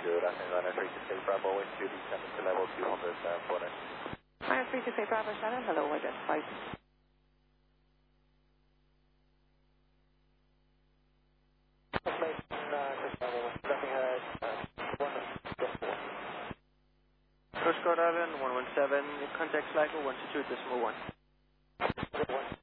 Good afternoon, Runner 368 Bravo, wind to descend to level 200 for us. Runner 368 Bravo, Shannon, hello, identified. Coast Guard Island 117, contact Sligo 122.1.